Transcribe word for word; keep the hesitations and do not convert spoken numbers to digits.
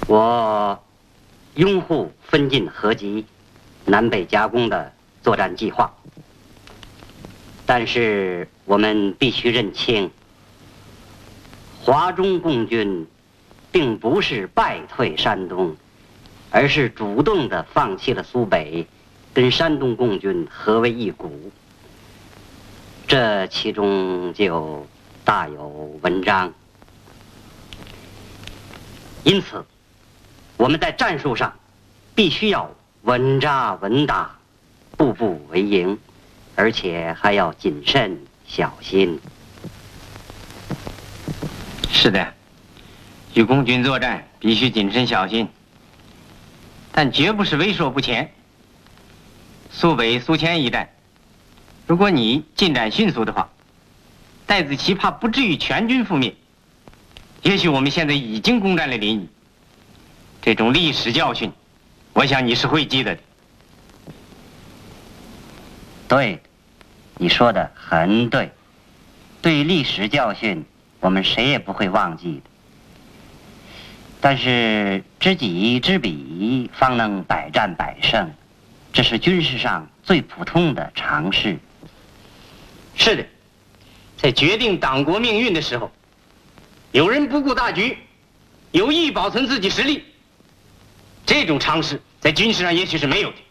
我拥护分进合击、南北夹攻的作战计划，但是我们必须认清，华中共军并不是败退山东，而是主动地放弃了苏北，跟山东共军合为一股。这其中就大有文章。因此，我们在战术上必须要稳扎稳打，步步为营，而且还要谨慎小心。 是的，与共军作战必须谨慎小心，但绝不是畏缩不前。苏北、苏黔一带，如果你进展迅速的话，戴子奇怕不至于全军覆灭。也许我们现在已经攻占了临沂，这种历史教训，我想你是会记得的。 对，你说的很对。对于历史教训，我们谁也不会忘记的。但是知己知彼，方能百战百胜，这是军事上最普通的常识。 是的，在决定党国命运的时候，有人不顾大局，有意保存自己实力，这种常识在军事上也许是没有的。